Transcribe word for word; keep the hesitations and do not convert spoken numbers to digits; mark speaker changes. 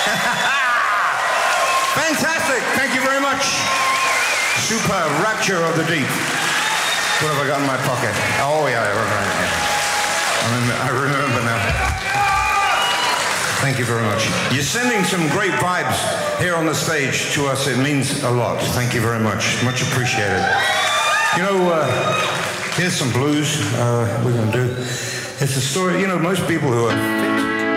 Speaker 1: Fantastic. Thank you very much. Superb. Rapture of the Deep. What have I got in my pocket? Oh, yeah, I remember. I remember, I remember now. Thank you very much. You're sending some great vibes here on the stage to us. It means a lot. Thank you very much. Much appreciated. You know, uh, here's some blues uh, we're going to do. It's a story, you know, most people who are fit